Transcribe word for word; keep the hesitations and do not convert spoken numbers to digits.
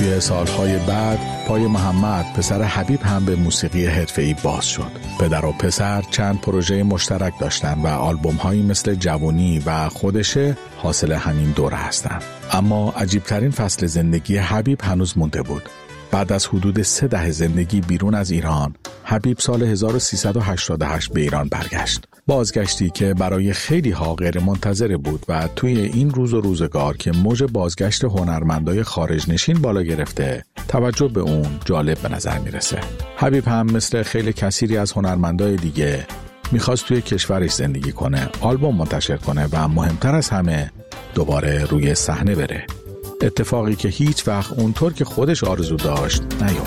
توی سالهای بعد پای محمد پسر حبیب هم به موسیقی حرفه‌ای باز شد. پدر و پسر چند پروژه مشترک داشتن و آلبوم‌هایی مثل جوانی و خودشه حاصل همین دوره هستن. اما عجیبترین فصل زندگی حبیب هنوز مونده بود. بعد از حدود سه دهه زندگی بیرون از ایران، حبیب سال هزار و سیصد و هشتاد و هشت به ایران برگشت. بازگشتی که برای خیلی ها غیر منتظره بود و توی این روز و روزگار که موج بازگشت هنرمندای خارج نشین بالا گرفته، توجه به اون جالب به نظر میرسه. حبیب هم مثل خیلی کثیری از هنرمندای دیگه میخواست توی کشورش زندگی کنه، آلبوم منتشر کنه و مهمتر از همه دوباره روی صحنه بره. اتفاقی که هیچ وقت اونطور که خودش آرزو داشت نیفتاد.